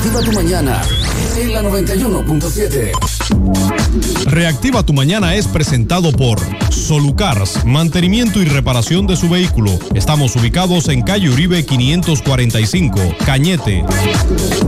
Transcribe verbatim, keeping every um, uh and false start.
Reactiva tu mañana en la noventa y uno punto siete. Reactiva tu mañana es presentado por Solucars, mantenimiento y reparación de su vehículo. Estamos ubicados en calle Uribe quinientos cuarenta y cinco, Cañete.